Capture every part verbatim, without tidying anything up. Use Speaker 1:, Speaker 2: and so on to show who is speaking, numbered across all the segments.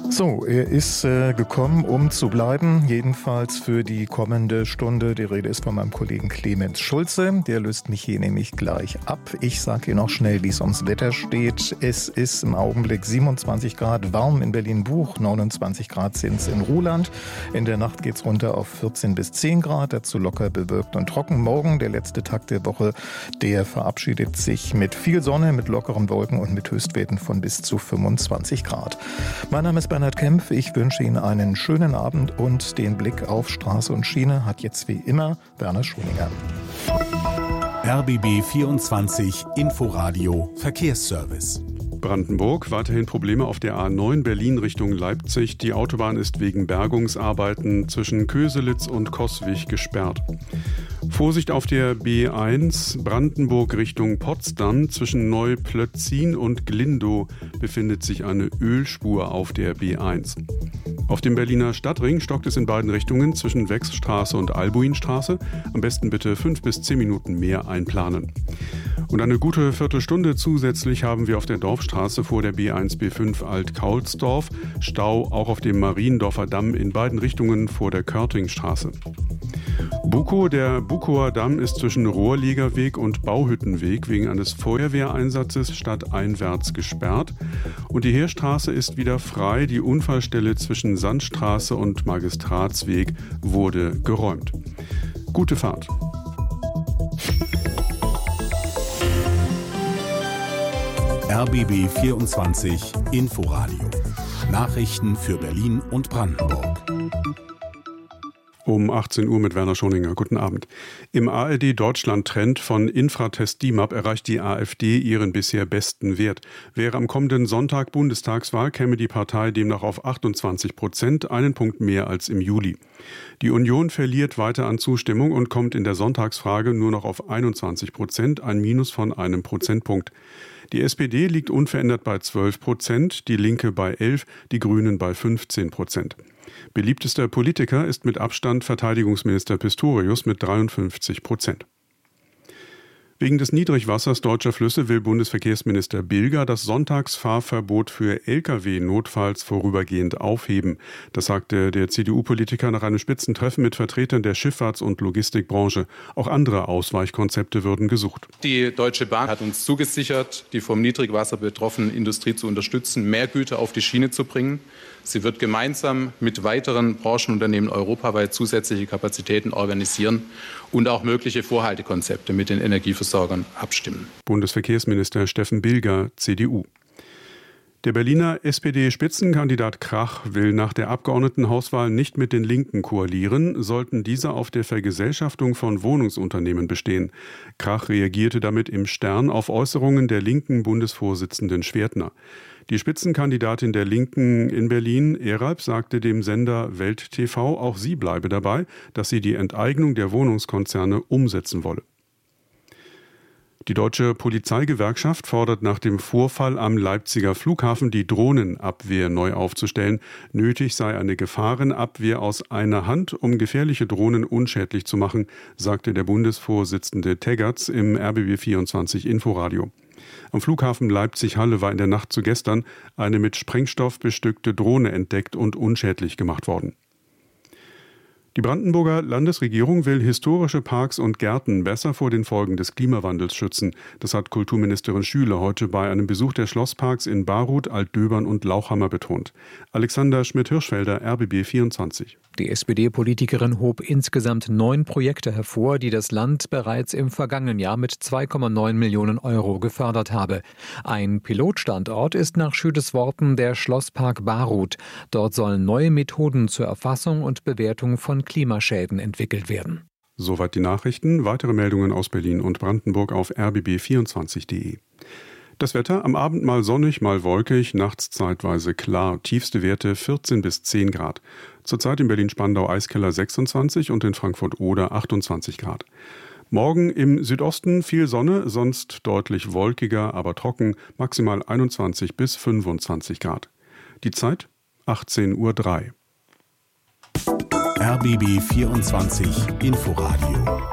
Speaker 1: So, er ist äh, gekommen, um zu bleiben, jedenfalls für die kommende Stunde. Die Rede ist von meinem Kollegen Clemens Schulze, der löst mich hier nämlich gleich ab. Ich sage hier noch schnell, wie es ums Wetter steht. Es ist im Augenblick siebenundzwanzig Grad warm in Berlin-Buch, neunundzwanzig Grad sind es in Ruhland. In der Nacht geht's runter auf vierzehn bis zehn Grad, dazu locker bewölkt und trocken. Morgen, der letzte Tag der Woche, der verabschiedet sich mit viel Sonne, mit lockeren Wolken und mit Höchstwerten von bis zu fünfundzwanzig Grad. Mein Name ist Bernhard Kempf. Ich wünsche Ihnen einen schönen Abend und den Blick auf Straße und Schiene hat jetzt wie immer Werner Schuninger.
Speaker 2: R B B vierundzwanzig Inforadio Verkehrsservice.
Speaker 3: Brandenburg, weiterhin Probleme auf der A neun Berlin Richtung Leipzig. Die Autobahn ist wegen Bergungsarbeiten zwischen Köselitz und Coswig gesperrt. Vorsicht auf der B eins Brandenburg Richtung Potsdam. Zwischen Neuplötzin und Glindow befindet sich eine Ölspur auf der B eins. Auf dem Berliner Stadtring stockt es in beiden Richtungen zwischen Wechsstraße und Albuinstraße. Am besten bitte fünf bis zehn Minuten mehr einplanen. Und eine gute Viertelstunde zusätzlich haben wir auf der Dorfstraße vor der B eins B fünf Alt-Kaulsdorf Stau, auch auf dem Mariendorfer Damm in beiden Richtungen vor der Körtingstraße. Bukow, der Bukower Damm ist zwischen Rohrlegerweg und Bauhüttenweg wegen eines Feuerwehreinsatzes stadteinwärts gesperrt. Und die Heerstraße ist wieder frei. Die Unfallstelle zwischen Sandstraße und Magistratsweg wurde geräumt. Gute Fahrt.
Speaker 2: R B B vierundzwanzig Inforadio. Nachrichten für Berlin und Brandenburg.
Speaker 3: Um achtzehn Uhr mit Werner Schoninger. Guten Abend. Im A R D-Deutschland-Trend von Infratest D I M A P erreicht die AfD ihren bisher besten Wert. Wäre am kommenden Sonntag Bundestagswahl, käme die Partei demnach auf achtundzwanzig Prozent, einen Punkt mehr als im Juli. Die Union verliert weiter an Zustimmung und kommt in der Sonntagsfrage nur noch auf einundzwanzig Prozent, ein Minus von einem Prozentpunkt. Die S P D liegt unverändert bei zwölf Prozent, die Linke bei elf, die Grünen bei fünfzehn Prozent. Beliebtester Politiker ist mit Abstand Verteidigungsminister Pistorius mit dreiundfünfzig Prozent. Wegen des Niedrigwassers deutscher Flüsse will Bundesverkehrsminister Bilger das Sonntagsfahrverbot für L K W notfalls vorübergehend aufheben. Das sagte der C D U-Politiker nach einem Spitzentreffen mit Vertretern der Schifffahrts- und Logistikbranche. Auch andere Ausweichkonzepte würden gesucht.
Speaker 4: Die Deutsche Bahn hat uns zugesichert, die vom Niedrigwasser betroffene Industrie zu unterstützen, mehr Güter auf die Schiene zu bringen. Sie wird gemeinsam mit weiteren Branchenunternehmen europaweit zusätzliche Kapazitäten organisieren und auch mögliche Vorhaltekonzepte mit den Energieversorgern abstimmen.
Speaker 3: Bundesverkehrsminister Steffen Bilger, C D U. Der Berliner S P D-Spitzenkandidat Krach will nach der Abgeordnetenhauswahl nicht mit den Linken koalieren, sollten diese auf der Vergesellschaftung von Wohnungsunternehmen bestehen. Krach reagierte damit im Stern auf Äußerungen der linken Bundesvorsitzenden Schwertner. Die Spitzenkandidatin der Linken in Berlin, Eralp, sagte dem Sender Welt T V, auch sie bleibe dabei, dass sie die Enteignung der Wohnungskonzerne umsetzen wolle. Die Deutsche Polizeigewerkschaft fordert nach dem Vorfall am Leipziger Flughafen die Drohnenabwehr neu aufzustellen. Nötig sei eine Gefahrenabwehr aus einer Hand, um gefährliche Drohnen unschädlich zu machen, sagte der Bundesvorsitzende Teggerts im R B B vierundzwanzig Inforadio. Am Flughafen Leipzig-Halle war in der Nacht zu gestern eine mit Sprengstoff bestückte Drohne entdeckt und unschädlich gemacht worden. Die Brandenburger Landesregierung will historische Parks und Gärten besser vor den Folgen des Klimawandels schützen. Das hat Kulturministerin Schüler heute bei einem Besuch der Schlossparks in Baruth, Altdöbern und Lauchhammer betont. Alexander Schmidt-Hirschfelder, R B B vierundzwanzig.
Speaker 5: Die S P D-Politikerin hob insgesamt neun Projekte hervor, die das Land bereits im vergangenen Jahr mit zwei Komma neun Millionen Euro gefördert habe. Ein Pilotstandort ist nach Schüdes Worten der Schlosspark Baruth. Dort sollen neue Methoden zur Erfassung und Bewertung von Klimaschäden entwickelt werden.
Speaker 3: Soweit die Nachrichten. Weitere Meldungen aus Berlin und Brandenburg auf r b b vierundzwanzig punkt de. Das Wetter am Abend mal sonnig, mal wolkig, nachts zeitweise klar. Tiefste Werte vierzehn bis zehn Grad. Zurzeit in Berlin-Spandau Eiskeller sechsundzwanzig und in Frankfurt-Oder achtundzwanzig Grad. Morgen im Südosten viel Sonne, sonst deutlich wolkiger, aber trocken, maximal einundzwanzig bis fünfundzwanzig Grad. Die Zeit achtzehn Uhr drei.
Speaker 2: R B B vierundzwanzig Inforadio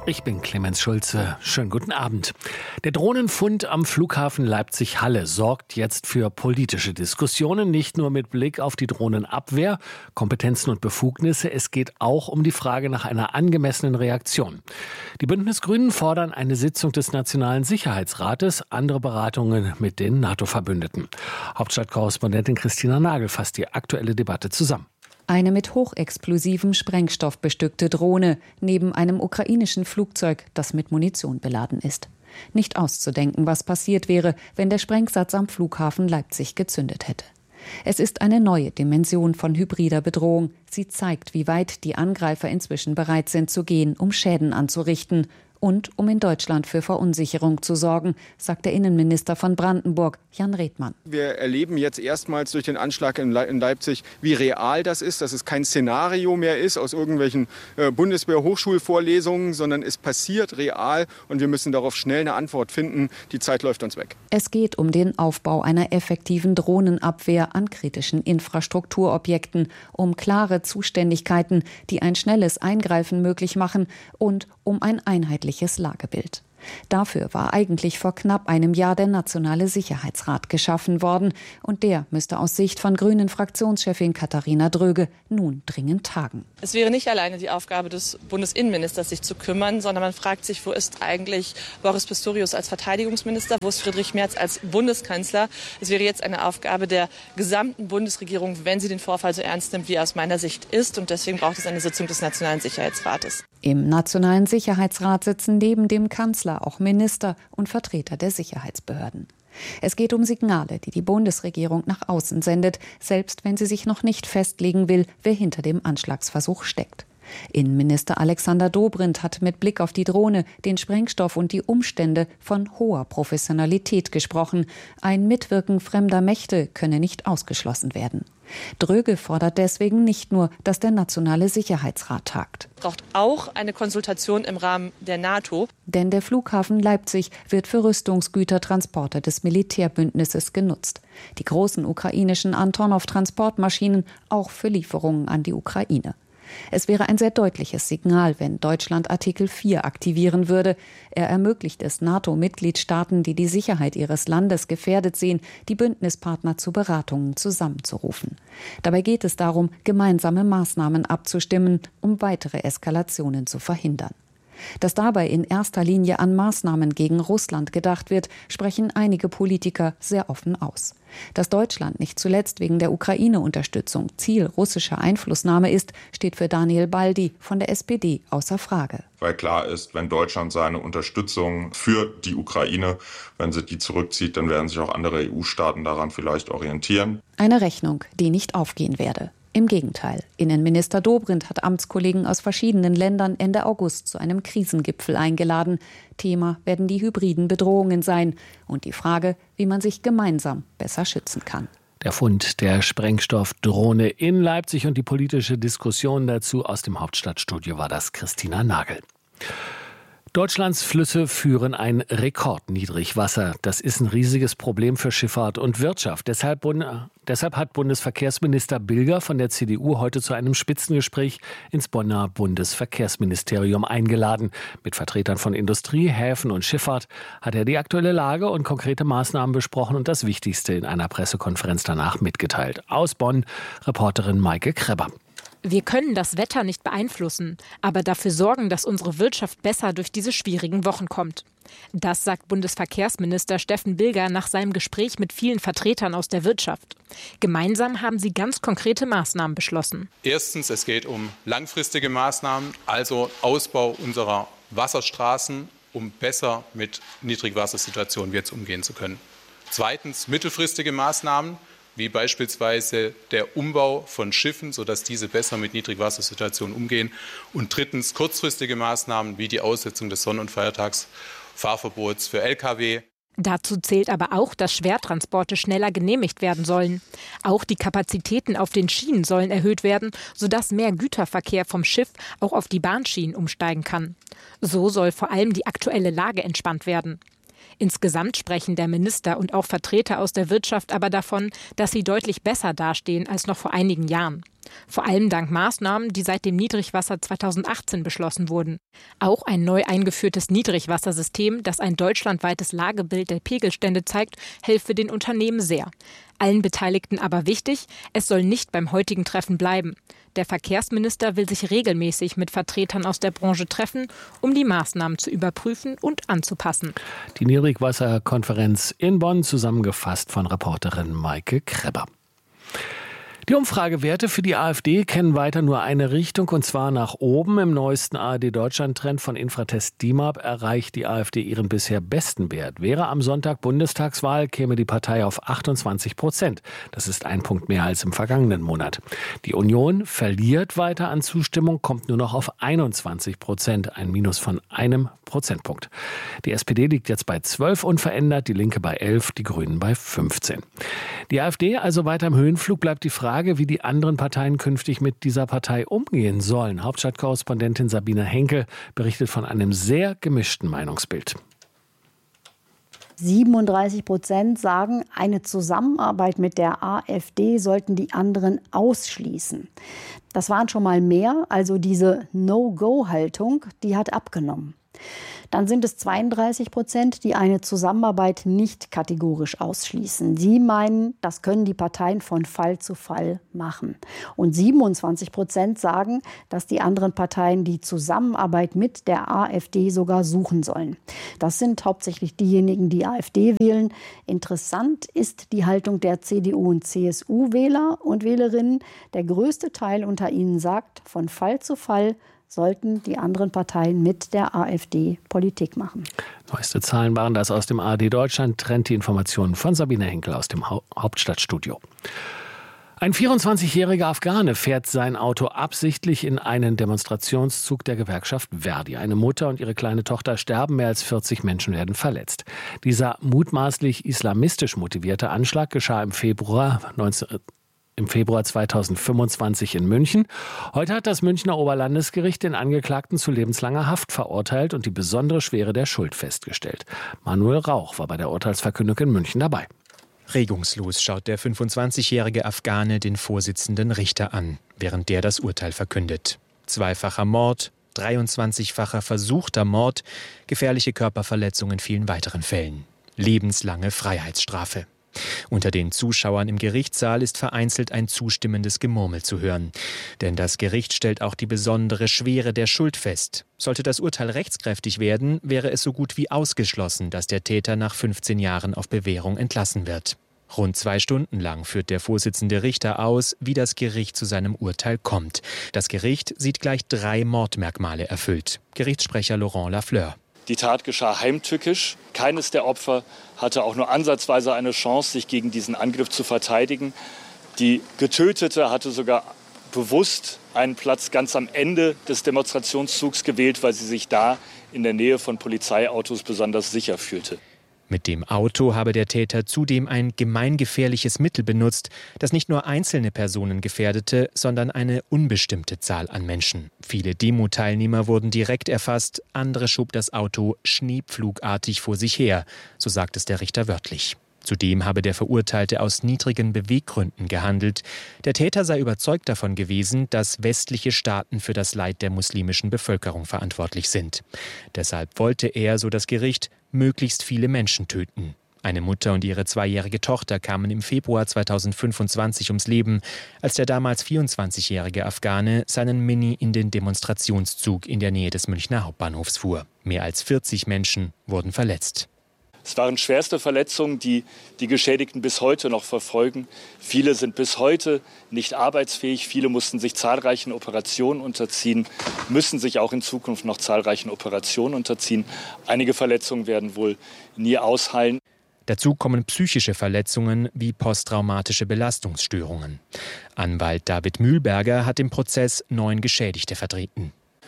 Speaker 6: Ich bin Clemens Schulze. Schönen guten Abend. Der Drohnenfund am Flughafen Leipzig-Halle sorgt jetzt für politische Diskussionen, nicht nur mit Blick auf die Drohnenabwehr, Kompetenzen und Befugnisse. Es geht auch um die Frage nach einer angemessenen Reaktion. Die Bündnisgrünen fordern eine Sitzung des Nationalen Sicherheitsrates, andere Beratungen mit den NATO-Verbündeten. Hauptstadtkorrespondentin Christina Nagel fasst die aktuelle Debatte zusammen.
Speaker 7: Eine mit hochexplosivem Sprengstoff bestückte Drohne neben einem ukrainischen Flugzeug, das mit Munition beladen ist. Nicht auszudenken, was passiert wäre, wenn der Sprengsatz am Flughafen Leipzig gezündet hätte. Es ist eine neue Dimension von hybrider Bedrohung. Sie zeigt, wie weit die Angreifer inzwischen bereit sind zu gehen, um Schäden anzurichten und um in Deutschland für Verunsicherung zu sorgen, sagt der Innenminister von Brandenburg, Jan Redmann.
Speaker 8: Wir erleben jetzt erstmals durch den Anschlag in Leipzig, wie real das ist, dass es kein Szenario mehr ist aus irgendwelchen äh, Bundeswehr-Hochschulvorlesungen, sondern es passiert real und wir müssen darauf schnell eine Antwort finden. Die Zeit läuft uns weg.
Speaker 7: Es geht um den Aufbau einer effektiven Drohnenabwehr an kritischen Infrastrukturobjekten, um klare Zuständigkeiten, die ein schnelles Eingreifen möglich machen und um ein einheitliches Lagebild. Dafür war eigentlich vor knapp einem Jahr der Nationale Sicherheitsrat geschaffen worden und der müsste aus Sicht von Grünen-Fraktionschefin Katharina Dröge nun dringend tagen.
Speaker 9: Es wäre nicht alleine die Aufgabe des Bundesinnenministers, sich zu kümmern, sondern man fragt sich, wo ist eigentlich Boris Pistorius als Verteidigungsminister, wo ist Friedrich Merz als Bundeskanzler? Es wäre jetzt eine Aufgabe der gesamten Bundesregierung, wenn sie den Vorfall so ernst nimmt, wie er aus meiner Sicht ist. Und deswegen braucht es eine Sitzung des Nationalen Sicherheitsrates.
Speaker 7: Im Nationalen Sicherheitsrat sitzen neben dem Kanzler auch Minister und Vertreter der Sicherheitsbehörden. Es geht um Signale, die die Bundesregierung nach außen sendet, selbst wenn sie sich noch nicht festlegen will, wer hinter dem Anschlagsversuch steckt. Innenminister Alexander Dobrindt hat mit Blick auf die Drohne, den Sprengstoff und die Umstände von hoher Professionalität gesprochen. Ein Mitwirken fremder Mächte könne nicht ausgeschlossen werden. Dröge fordert deswegen nicht nur, dass der Nationale Sicherheitsrat tagt.
Speaker 9: Es braucht auch eine Konsultation im Rahmen der NATO.
Speaker 7: Denn der Flughafen Leipzig wird für Rüstungsgütertransporte des Militärbündnisses genutzt. Die großen ukrainischen Antonov-Transportmaschinen auch für Lieferungen an die Ukraine. Es wäre ein sehr deutliches Signal, wenn Deutschland Artikel vier aktivieren würde. Er ermöglicht es NATO-Mitgliedstaaten, die die Sicherheit ihres Landes gefährdet sehen, die Bündnispartner zu Beratungen zusammenzurufen. Dabei geht es darum, gemeinsame Maßnahmen abzustimmen, um weitere Eskalationen zu verhindern. Dass dabei in erster Linie an Maßnahmen gegen Russland gedacht wird, sprechen einige Politiker sehr offen aus. Dass Deutschland nicht zuletzt wegen der Ukraine-Unterstützung Ziel russischer Einflussnahme ist, steht für Daniel Baldi von der S P D außer Frage.
Speaker 10: Weil klar ist, wenn Deutschland seine Unterstützung für die Ukraine, wenn sie die zurückzieht, dann werden sich auch andere E U-Staaten daran vielleicht orientieren.
Speaker 7: Eine Rechnung, die nicht aufgehen werde. Im Gegenteil, Innenminister Dobrindt hat Amtskollegen aus verschiedenen Ländern Ende August zu einem Krisengipfel eingeladen. Thema werden die hybriden Bedrohungen sein und die Frage, wie man sich gemeinsam besser schützen kann.
Speaker 6: Der Fund der Sprengstoffdrohne in Leipzig und die politische Diskussion dazu aus dem Hauptstadtstudio war das Christina Nagel. Deutschlands Flüsse führen ein Rekordniedrigwasser. Das ist ein riesiges Problem für Schifffahrt und Wirtschaft. Deshalb, deshalb hat Bundesverkehrsminister Bilger von der C D U heute zu einem Spitzengespräch ins Bonner Bundesverkehrsministerium eingeladen. Mit Vertretern von Industrie, Häfen und Schifffahrt hat er die aktuelle Lage und konkrete Maßnahmen besprochen und das Wichtigste in einer Pressekonferenz danach mitgeteilt. Aus Bonn, Reporterin Maike Krebber.
Speaker 11: Wir können das Wetter nicht beeinflussen, aber dafür sorgen, dass unsere Wirtschaft besser durch diese schwierigen Wochen kommt. Das sagt Bundesverkehrsminister Steffen Bilger nach seinem Gespräch mit vielen Vertretern aus der Wirtschaft. Gemeinsam haben sie ganz konkrete Maßnahmen beschlossen.
Speaker 4: Erstens, es geht um langfristige Maßnahmen, also Ausbau unserer Wasserstraßen, um besser mit Niedrigwassersituationen jetzt umgehen zu können. Zweitens, mittelfristige Maßnahmen, wie beispielsweise der Umbau von Schiffen, sodass diese besser mit Niedrigwassersituationen umgehen. Und drittens kurzfristige Maßnahmen wie die Aussetzung des Sonn- und Feiertagsfahrverbots für L K W.
Speaker 11: Dazu zählt aber auch, dass Schwertransporte schneller genehmigt werden sollen. Auch die Kapazitäten auf den Schienen sollen erhöht werden, sodass mehr Güterverkehr vom Schiff auch auf die Bahnschienen umsteigen kann. So soll vor allem die aktuelle Lage entspannt werden. Insgesamt sprechen der Minister und auch Vertreter aus der Wirtschaft aber davon, dass sie deutlich besser dastehen als noch vor einigen Jahren. Vor allem dank Maßnahmen, die seit dem Niedrigwasser zweitausendachtzehn beschlossen wurden. Auch ein neu eingeführtes Niedrigwassersystem, das ein deutschlandweites Lagebild der Pegelstände zeigt, helfe den Unternehmen sehr. Allen Beteiligten aber wichtig, es soll nicht beim heutigen Treffen bleiben. Der Verkehrsminister will sich regelmäßig mit Vertretern aus der Branche treffen, um die Maßnahmen zu überprüfen und anzupassen.
Speaker 6: Die Niedrigwasserkonferenz in Bonn, zusammengefasst von Reporterin Maike Krebber. Die Umfragewerte für die AfD kennen weiter nur eine Richtung, und zwar nach oben. Im neuesten A R D-Deutschland-Trend von Infratest D I M A P erreicht die AfD ihren bisher besten Wert. Wäre am Sonntag Bundestagswahl, käme die Partei auf achtundzwanzig Prozent. Das ist ein Punkt mehr als im vergangenen Monat. Die Union verliert weiter an Zustimmung, kommt nur noch auf einundzwanzig Prozent, ein Minus von einem Prozentpunkt. Die S P D liegt jetzt bei zwölf unverändert, die Linke bei elf, die Grünen bei fünfzehn. Die AfD also weiter im Höhenflug, bleibt die Frage, wie die anderen Parteien künftig mit dieser Partei umgehen sollen. Hauptstadtkorrespondentin Sabine Henkel berichtet von einem sehr gemischten Meinungsbild.
Speaker 12: siebenunddreißig Prozent sagen, eine Zusammenarbeit mit der AfD sollten die anderen ausschließen. Das waren schon mal mehr, also diese No-Go-Haltung, die hat abgenommen. Dann sind es zweiunddreißig Prozent, die eine Zusammenarbeit nicht kategorisch ausschließen. Sie meinen, das können die Parteien von Fall zu Fall machen. Und siebenundzwanzig Prozent sagen, dass die anderen Parteien die Zusammenarbeit mit der AfD sogar suchen sollen. Das sind hauptsächlich diejenigen, die AfD wählen. Interessant ist die Haltung der C D U und C S U-Wähler und Wählerinnen. Der größte Teil unter ihnen sagt, von Fall zu Fall sollten die anderen Parteien mit der AfD Politik machen.
Speaker 6: Neueste Zahlen waren das aus dem A R D-Deutschland-Trend. Die Informationen von Sabine Henkel aus dem Hau- Hauptstadtstudio. Ein vierundzwanzigjähriger Afghane fährt sein Auto absichtlich in einen Demonstrationszug der Gewerkschaft Verdi. Eine Mutter und ihre kleine Tochter sterben, mehr als vierzig Menschen werden verletzt. Dieser mutmaßlich islamistisch motivierte Anschlag geschah im Februar neunzehn Im Februar zweitausendfünfundzwanzig in München. Heute hat das Münchner Oberlandesgericht den Angeklagten zu lebenslanger Haft verurteilt und die besondere Schwere der Schuld festgestellt. Manuel Rauch war bei der Urteilsverkündung in München dabei.
Speaker 13: Regungslos schaut der fünfundzwanzigjährige Afghane den Vorsitzenden Richter an, während der das Urteil verkündet. Zweifacher Mord, dreiundzwanzigfacher versuchter Mord, gefährliche Körperverletzung in vielen weiteren Fällen. Lebenslange Freiheitsstrafe. Unter den Zuschauern im Gerichtssaal ist vereinzelt ein zustimmendes Gemurmel zu hören. Denn das Gericht stellt auch die besondere Schwere der Schuld fest. Sollte das Urteil rechtskräftig werden, wäre es so gut wie ausgeschlossen, dass der Täter nach fünfzehn Jahren auf Bewährung entlassen wird. Rund zwei Stunden lang führt der Vorsitzende Richter aus, wie das Gericht zu seinem Urteil kommt. Das Gericht sieht gleich drei Mordmerkmale erfüllt. Gerichtssprecher Laurent Lafleur.
Speaker 14: Die Tat geschah heimtückisch. Keines der Opfer hatte auch nur ansatzweise eine Chance, sich gegen diesen Angriff zu verteidigen. Die Getötete hatte sogar bewusst einen Platz ganz am Ende des Demonstrationszugs gewählt, weil sie sich da in der Nähe von Polizeiautos besonders sicher fühlte.
Speaker 13: Mit dem Auto habe der Täter zudem ein gemeingefährliches Mittel benutzt, das nicht nur einzelne Personen gefährdete, sondern eine unbestimmte Zahl an Menschen. Viele Demo-Teilnehmer wurden direkt erfasst, andere schob das Auto schneepflugartig vor sich her, so sagt es der Richter wörtlich. Zudem habe der Verurteilte aus niedrigen Beweggründen gehandelt. Der Täter sei überzeugt davon gewesen, dass westliche Staaten für das Leid der muslimischen Bevölkerung verantwortlich sind. Deshalb wollte er, so das Gericht, möglichst viele Menschen töten. Eine Mutter und ihre zweijährige Tochter kamen im Februar zweitausendfünfundzwanzig ums Leben, als der damals vierundzwanzigjährige Afghane seinen Mini in den Demonstrationszug in der Nähe des Münchner Hauptbahnhofs fuhr. Mehr als vierzig Menschen wurden verletzt.
Speaker 14: Es waren schwerste Verletzungen, die die Geschädigten bis heute noch verfolgen. Viele sind bis heute nicht arbeitsfähig. Viele mussten sich zahlreichen Operationen unterziehen, müssen sich auch in Zukunft noch zahlreichen Operationen unterziehen. Einige Verletzungen werden wohl nie ausheilen.
Speaker 13: Dazu kommen psychische Verletzungen wie posttraumatische Belastungsstörungen. Anwalt David Mühlberger hat im Prozess neun Geschädigte vertreten.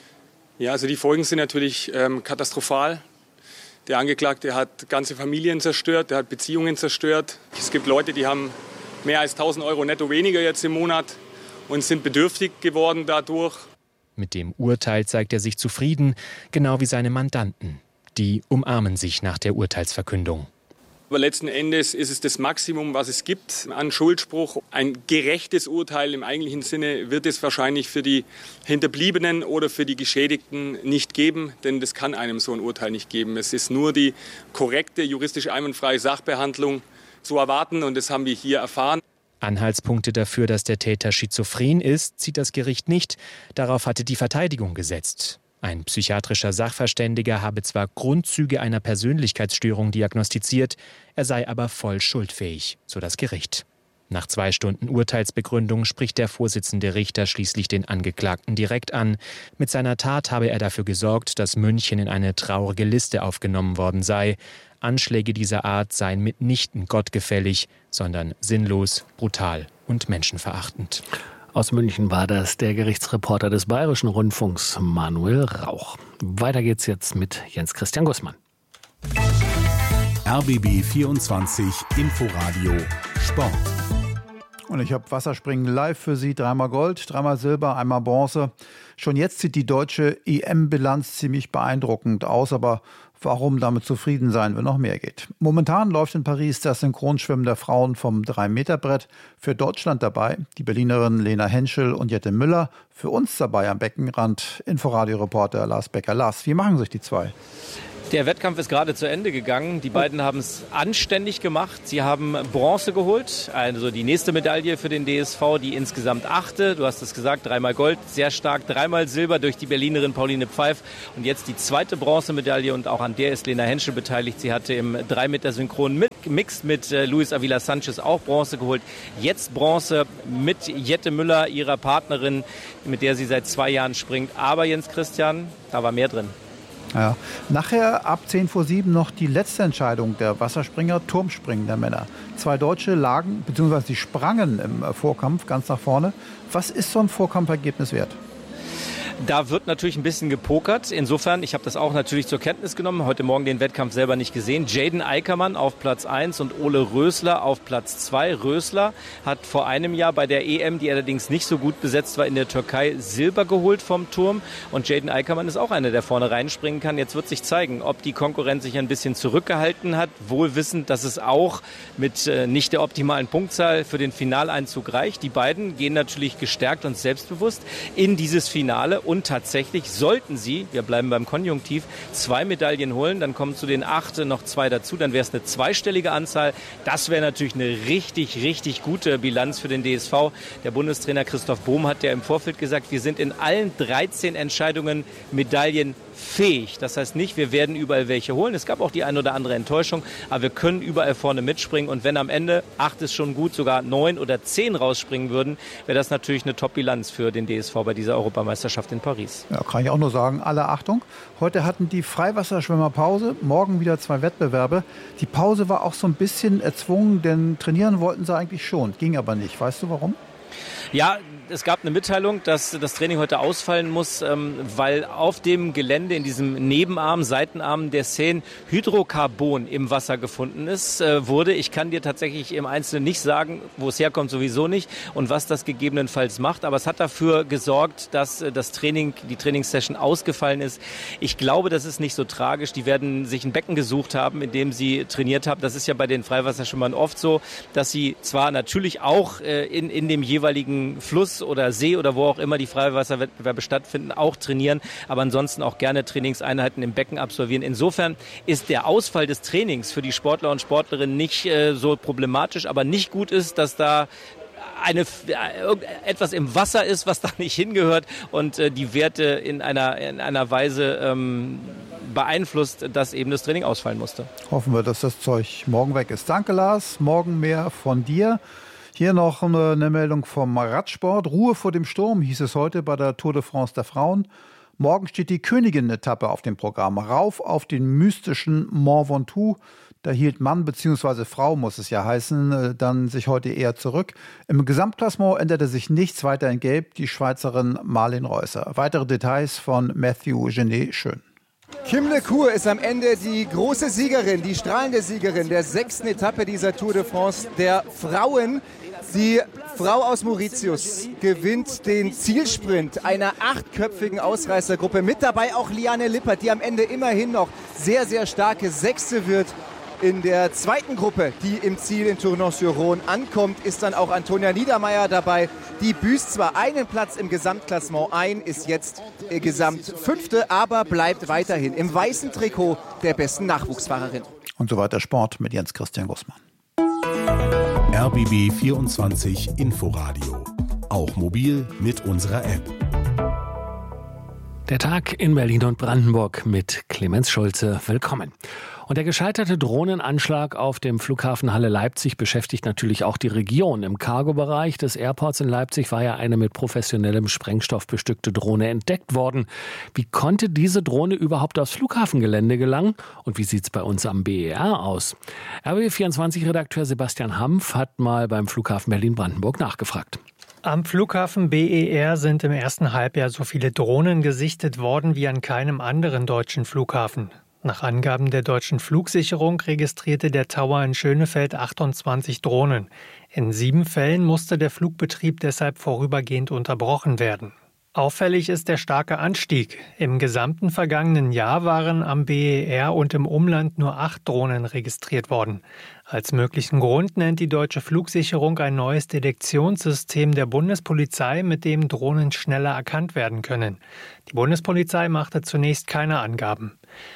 Speaker 15: Ja, also die Folgen sind natürlich ähm, katastrophal. Der Angeklagte hat ganze Familien zerstört, der hat Beziehungen zerstört. Es gibt Leute, die haben mehr als tausend Euro netto weniger jetzt im Monat und sind bedürftig geworden dadurch.
Speaker 13: Mit dem Urteil zeigt er sich zufrieden, genau wie seine Mandanten. Die umarmen sich nach der Urteilsverkündung.
Speaker 15: Aber letzten Endes ist es das Maximum, was es gibt an Schuldspruch. Ein gerechtes Urteil im eigentlichen Sinne wird es wahrscheinlich für die Hinterbliebenen oder für die Geschädigten nicht geben, denn das kann einem so ein Urteil nicht geben. Es ist nur die korrekte, juristisch einwandfreie Sachbehandlung zu erwarten und das haben wir hier erfahren.
Speaker 13: Anhaltspunkte dafür, dass der Täter schizophren ist, sieht das Gericht nicht. Darauf hatte die Verteidigung gesetzt. Ein psychiatrischer Sachverständiger habe zwar Grundzüge einer Persönlichkeitsstörung diagnostiziert, er sei aber voll schuldfähig, so das Gericht. Nach zwei Stunden Urteilsbegründung spricht der Vorsitzende Richter schließlich den Angeklagten direkt an. Mit seiner Tat habe er dafür gesorgt, dass München in eine traurige Liste aufgenommen worden sei. Anschläge dieser Art seien mitnichten gottgefällig, sondern sinnlos, brutal und menschenverachtend.
Speaker 6: Aus München war das der Gerichtsreporter des Bayerischen Rundfunks Manuel Rauch. Weiter geht's jetzt mit Jens Christian Gussmann.
Speaker 2: R B B vierundzwanzig Inforadio Sport.
Speaker 16: Und ich habe Wasserspringen live für Sie. Dreimal Gold, dreimal Silber, einmal Bronze. Schon jetzt sieht die deutsche E M-Bilanz ziemlich beeindruckend aus, aber warum damit zufrieden sein, wenn noch mehr geht? Momentan läuft in Paris das Synchronschwimmen der Frauen vom drei Meter Brett. Für Deutschland dabei die Berlinerinnen Lena Henschel und Jette Müller. Für uns dabei am Beckenrand Inforadio-Reporter Lars Becker. Lars, wie machen sich die zwei?
Speaker 17: Der Wettkampf ist gerade zu Ende gegangen. Die beiden haben es anständig gemacht. Sie haben Bronze geholt, also die nächste Medaille für den D S V, die insgesamt achte. Du hast es gesagt, dreimal Gold, sehr stark, dreimal Silber durch die Berlinerin Pauline Pfeif. Und jetzt die zweite Bronzemedaille und auch an der ist Lena Henschel beteiligt. Sie hatte im drei Meter Synchron mit, Mixed mit äh, Luis Avila Sanchez auch Bronze geholt. Jetzt Bronze mit Jette Müller, ihrer Partnerin, mit der sie seit zwei Jahren springt. Aber Jens Christian, da war mehr drin.
Speaker 16: Ja. Nachher ab zehn vor sieben noch die letzte Entscheidung der Wasserspringer, Turmspringen der Männer. Zwei Deutsche lagen, beziehungsweise sie sprangen im Vorkampf ganz nach vorne. Was ist so ein Vorkampfergebnis wert?
Speaker 17: Da wird natürlich ein bisschen gepokert. Insofern, ich habe das auch natürlich zur Kenntnis genommen, heute Morgen den Wettkampf selber nicht gesehen. Jaden Eickermann auf Platz eins und Ole Rösler auf Platz zwei. Rösler hat vor einem Jahr bei der E M, die allerdings nicht so gut besetzt war, in der Türkei Silber geholt vom Turm. Und Jaden Eickermann ist auch einer, der vorne reinspringen kann. Jetzt wird sich zeigen, ob die Konkurrenz sich ein bisschen zurückgehalten hat, wohl wissend, dass es auch mit äh, nicht der optimalen Punktzahl für den Finaleinzug reicht. Die beiden gehen natürlich gestärkt und selbstbewusst in dieses Finale. Und tatsächlich sollten sie, wir bleiben beim Konjunktiv, zwei Medaillen holen, dann kommen zu den acht noch zwei dazu, dann wäre es eine zweistellige Anzahl. Das wäre natürlich eine richtig, richtig gute Bilanz für den D S V. Der Bundestrainer Christoph Bohm hat ja im Vorfeld gesagt, wir sind in allen dreizehn Entscheidungen medaillenfähig. Das heißt nicht, wir werden überall welche holen. Es gab auch die ein oder andere Enttäuschung, aber wir können überall vorne mitspringen. Und wenn am Ende acht ist schon gut, sogar neun oder zehn rausspringen würden, wäre das natürlich eine Top-Bilanz für den D S V bei dieser Europameisterschaft in Paris.
Speaker 16: Ja, kann ich auch nur sagen, alle Achtung. Heute hatten die Freiwasserschwimmer Pause, morgen wieder zwei Wettbewerbe. Die Pause war auch so ein bisschen erzwungen, denn trainieren wollten sie eigentlich schon, ging aber nicht. Weißt du warum?
Speaker 17: Ja, es gab eine Mitteilung, dass das Training heute ausfallen muss, ähm, weil auf dem Gelände, in diesem Nebenarm, Seitenarm der Seine, Hydrocarbon im Wasser gefunden ist, äh, wurde. Ich kann dir tatsächlich im Einzelnen nicht sagen, wo es herkommt, sowieso nicht, und was das gegebenenfalls macht. Aber es hat dafür gesorgt, dass äh, das Training, die Trainingssession ausgefallen ist. Ich glaube, das ist nicht so tragisch. Die werden sich ein Becken gesucht haben, in dem sie trainiert haben. Das ist ja bei den Freiwasserschwimmern oft so, dass sie zwar natürlich auch äh, in, in dem jeweiligen Fluss oder See oder wo auch immer die Freiwasserwettbewerbe stattfinden, auch trainieren, aber ansonsten auch gerne Trainingseinheiten im Becken absolvieren. Insofern ist der Ausfall des Trainings für die Sportler und Sportlerinnen nicht äh, so problematisch, aber nicht gut ist, dass da eine, äh, etwas im Wasser ist, was da nicht hingehört und äh, die Werte in einer, in einer Weise ähm, beeinflusst, dass eben das Training ausfallen musste.
Speaker 16: Hoffen wir, dass das Zeug morgen weg ist. Danke, Lars. Morgen mehr von dir. Hier noch eine Meldung vom Radsport. Ruhe vor dem Sturm, hieß es heute bei der Tour de France der Frauen. Morgen steht die Königin-Etappe auf dem Programm. Rauf auf den mystischen Mont Ventoux. Da hielt Mann bzw. Frau, muss es ja heißen, dann sich heute eher zurück. Im Gesamtklassement änderte sich nichts weiter in Gelb. Die Schweizerin Marlene Reusser. Weitere Details von Matthew Genet. Schön.
Speaker 18: Kim Le-Cour ist am Ende die große Siegerin, die strahlende Siegerin der sechsten Etappe dieser Tour de France der Frauen. Die Frau aus Mauritius gewinnt den Zielsprint einer achtköpfigen Ausreißergruppe. Mit dabei auch Liane Lippert, die am Ende immerhin noch sehr, sehr starke Sechste wird. In der zweiten Gruppe, die im Ziel in Tournon-sur-Rhône ankommt, ist dann auch Antonia Niedermeyer dabei. Die büßt zwar einen Platz im Gesamtklassement ein, ist jetzt äh, Gesamtfünfte, aber bleibt weiterhin im weißen Trikot der besten Nachwuchsfahrerin.
Speaker 16: Und so weiter Sport mit Jens Christian Gussmann.
Speaker 2: R B B vierundzwanzig Inforadio. Auch mobil mit unserer App.
Speaker 6: Der Tag in Berlin und Brandenburg mit Clemens Schulze. Willkommen. Und der gescheiterte Drohnenanschlag auf dem Flughafen Halle Leipzig beschäftigt natürlich auch die Region. Im Cargo-Bereich des Airports in Leipzig war ja eine mit professionellem Sprengstoff bestückte Drohne entdeckt worden. Wie konnte diese Drohne überhaupt aufs Flughafengelände gelangen? Und wie sieht es bei uns am B E R aus? R B B vierundzwanzig-Redakteur Sebastian Hampf hat mal beim Flughafen Berlin-Brandenburg nachgefragt.
Speaker 19: Am Flughafen B E R sind im ersten Halbjahr so viele Drohnen gesichtet worden wie an keinem anderen deutschen Flughafen. Nach Angaben der Deutschen Flugsicherung registrierte der Tower in Schönefeld achtundzwanzig Drohnen. In sieben Fällen musste der Flugbetrieb deshalb vorübergehend unterbrochen werden. Auffällig ist der starke Anstieg. Im gesamten vergangenen Jahr waren am B E R und im Umland nur acht Drohnen registriert worden. Als möglichen Grund nennt die Deutsche Flugsicherung ein neues Detektionssystem der Bundespolizei, mit dem Drohnen schneller erkannt werden können. Die Bundespolizei machte zunächst keine Angaben.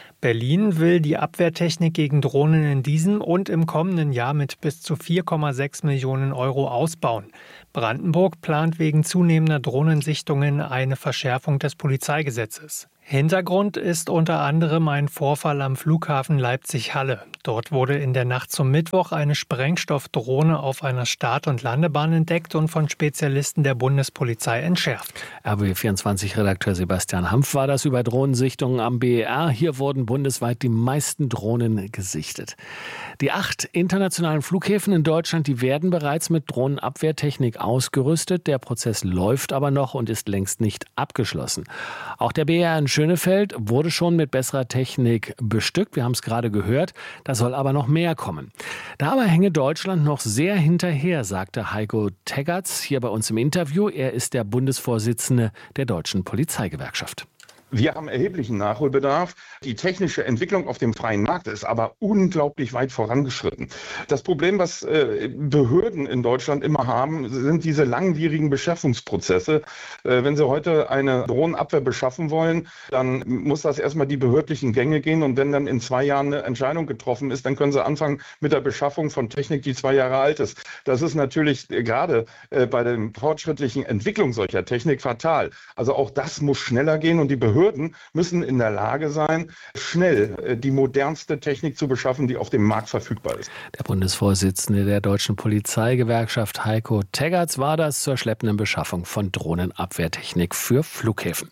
Speaker 19: Berlin will die Abwehrtechnik gegen Drohnen in diesem und im kommenden Jahr mit bis zu vier Komma sechs Millionen Euro ausbauen. Brandenburg plant wegen zunehmender Drohnensichtungen eine Verschärfung des Polizeigesetzes. Hintergrund ist unter anderem ein Vorfall am Flughafen Leipzig-Halle. Dort wurde in der Nacht zum Mittwoch eine Sprengstoffdrohne auf einer Start- und Landebahn entdeckt und von Spezialisten der Bundespolizei entschärft.
Speaker 6: R B B vierundzwanzig-Redakteur Sebastian Hampf war das über Drohnensichtungen am B E R. Hier wurden bundesweit die meisten Drohnen gesichtet. Die acht internationalen Flughäfen in Deutschland, die werden bereits mit Drohnenabwehrtechnik ausgerüstet. Der Prozess läuft aber noch und ist längst nicht abgeschlossen. Auch der B E R in Schönefeld wurde schon mit besserer Technik bestückt. Wir haben es gerade gehört. Da soll aber noch mehr kommen. Dabei hänge Deutschland noch sehr hinterher, sagte Heiko Teggerts hier bei uns im Interview. Er ist der Bundesvorsitzende der Deutschen Polizeigewerkschaft.
Speaker 20: Wir haben erheblichen Nachholbedarf. Die technische Entwicklung auf dem freien Markt ist aber unglaublich weit vorangeschritten. Das Problem, was äh, Behörden in Deutschland immer haben, sind diese langwierigen Beschaffungsprozesse. Äh, wenn sie heute eine Drohnenabwehr beschaffen wollen, dann muss das erstmal die behördlichen Gänge gehen. Und wenn dann in zwei Jahren eine Entscheidung getroffen ist, dann können sie anfangen mit der Beschaffung von Technik, die zwei Jahre alt ist. Das ist natürlich äh, gerade äh, bei der fortschrittlichen Entwicklung solcher Technik fatal. Also auch das muss schneller gehen und die Behörden Behörden müssen in der Lage sein, schnell die modernste Technik zu beschaffen, die auf dem Markt verfügbar ist.
Speaker 6: Der Bundesvorsitzende der Deutschen Polizeigewerkschaft Heiko Teggerts war das zur schleppenden Beschaffung von Drohnenabwehrtechnik für Flughäfen.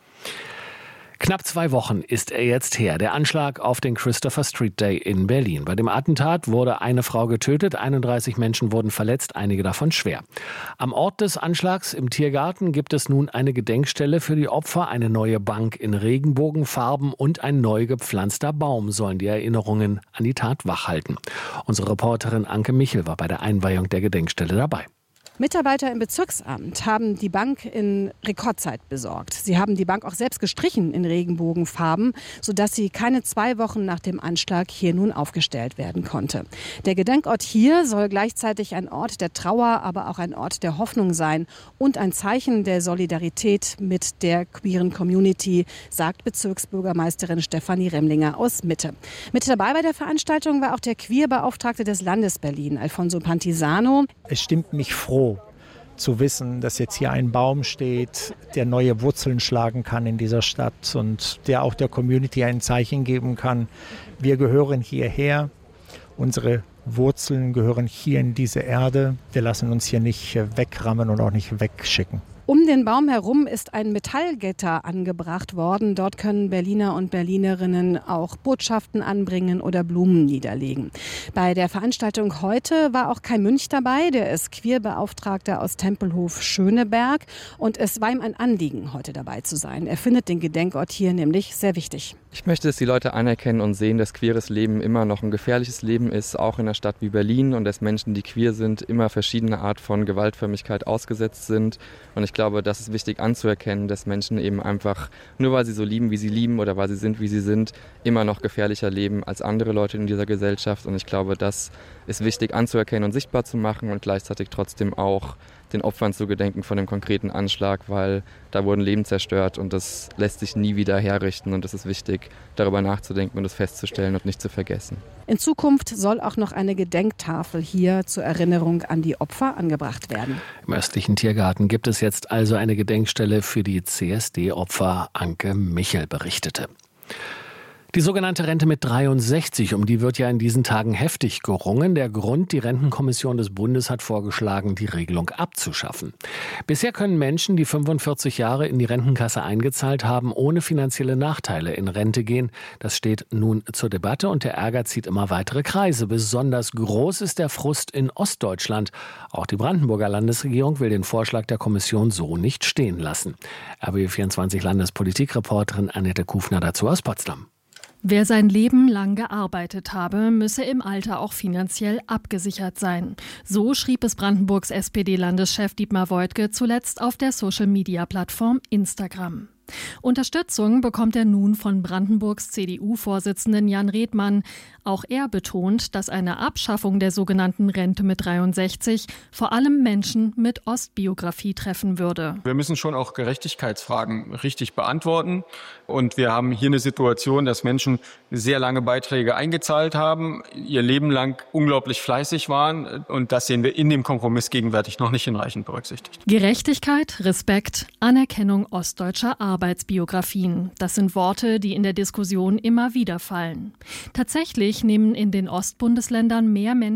Speaker 6: Knapp zwei Wochen ist er jetzt her, der Anschlag auf den Christopher Street Day in Berlin. Bei dem Attentat wurde eine Frau getötet, einunddreißig Menschen wurden verletzt, einige davon schwer. Am Ort des Anschlags im Tiergarten gibt es nun eine Gedenkstelle für die Opfer, eine neue Bank in Regenbogenfarben und ein neu gepflanzter Baum sollen die Erinnerungen an die Tat wachhalten. Unsere Reporterin Anke Michel war bei der Einweihung der Gedenkstelle dabei.
Speaker 21: Mitarbeiter im Bezirksamt haben die Bank in Rekordzeit besorgt. Sie haben die Bank auch selbst gestrichen in Regenbogenfarben, sodass sie keine zwei Wochen nach dem Anschlag hier nun aufgestellt werden konnte. Der Gedenkort hier soll gleichzeitig ein Ort der Trauer, aber auch ein Ort der Hoffnung sein und ein Zeichen der Solidarität mit der queeren Community, sagt Bezirksbürgermeisterin Stefanie Remlinger aus Mitte. Mit dabei bei der Veranstaltung war auch der Queerbeauftragte des Landes Berlin, Alfonso Pantisano.
Speaker 22: Es stimmt mich froh, zu wissen, dass jetzt hier ein Baum steht, der neue Wurzeln schlagen kann in dieser Stadt und der auch der Community ein Zeichen geben kann. Wir gehören hierher, unsere Wurzeln gehören hier in diese Erde. Wir lassen uns hier nicht wegrammen und auch nicht wegschicken.
Speaker 21: Um den Baum herum ist ein Metallgitter angebracht worden. Dort können Berliner und Berlinerinnen auch Botschaften anbringen oder Blumen niederlegen. Bei der Veranstaltung heute war auch Kai Münch dabei. Der ist Queerbeauftragter aus Tempelhof Schöneberg. Und es war ihm ein Anliegen, heute dabei zu sein. Er findet den Gedenkort hier nämlich sehr wichtig.
Speaker 23: Ich möchte, dass die Leute anerkennen und sehen, dass queeres Leben immer noch ein gefährliches Leben ist, auch in einer Stadt wie Berlin. Und dass Menschen, die queer sind, immer verschiedene Art von Gewaltförmigkeit ausgesetzt sind. Und ich glaube, das ist wichtig anzuerkennen, dass Menschen eben einfach, nur weil sie so lieben, wie sie lieben oder weil sie sind, wie sie sind, immer noch gefährlicher leben als andere Leute in dieser Gesellschaft. Und ich glaube, das ist wichtig anzuerkennen und sichtbar zu machen und gleichzeitig trotzdem auch den Opfern zu gedenken von dem konkreten Anschlag, weil da wurden Leben zerstört und das lässt sich nie wieder herrichten und es ist wichtig, darüber nachzudenken und es festzustellen und nicht zu vergessen.
Speaker 21: In Zukunft soll auch noch eine Gedenktafel hier zur Erinnerung an die Opfer angebracht werden.
Speaker 6: Im östlichen Tiergarten gibt es jetzt also eine Gedenkstelle für die C S D-Opfer. Anke Michel berichtete. Die sogenannte Rente mit dreiundsechzig, um die wird ja in diesen Tagen heftig gerungen. Der Grund, die Rentenkommission des Bundes hat vorgeschlagen, die Regelung abzuschaffen. Bisher können Menschen, die fünfundvierzig Jahre in die Rentenkasse eingezahlt haben, ohne finanzielle Nachteile in Rente gehen. Das steht nun zur Debatte und der Ärger zieht immer weitere Kreise. Besonders groß ist der Frust in Ostdeutschland. Auch die Brandenburger Landesregierung will den Vorschlag der Kommission so nicht stehen lassen. R B B vierundzwanzig Landespolitikreporterin Annette Kufner dazu aus Potsdam.
Speaker 1: Wer sein Leben lang gearbeitet habe, müsse im Alter auch finanziell abgesichert sein. So schrieb es Brandenburgs S P D-Landeschef Dietmar Woidke zuletzt auf der Social-Media-Plattform Instagram. Unterstützung bekommt er nun von Brandenburgs C D U-Vorsitzenden Jan Redmann. Auch er betont, dass eine Abschaffung der sogenannten Rente mit dreiundsechzig vor allem Menschen mit Ostbiografie treffen würde.
Speaker 3: Wir müssen schon auch Gerechtigkeitsfragen richtig beantworten. Und wir haben hier eine Situation, dass Menschen sehr lange Beiträge eingezahlt haben, ihr Leben lang unglaublich fleißig waren. Und das sehen wir in dem Kompromiss gegenwärtig noch nicht hinreichend berücksichtigt.
Speaker 1: Gerechtigkeit, Respekt, Anerkennung ostdeutscher Arbeitsbiografien. Das sind Worte, die in der Diskussion immer wieder fallen. Tatsächlich nehmen in den Ostbundesländern mehr Menschen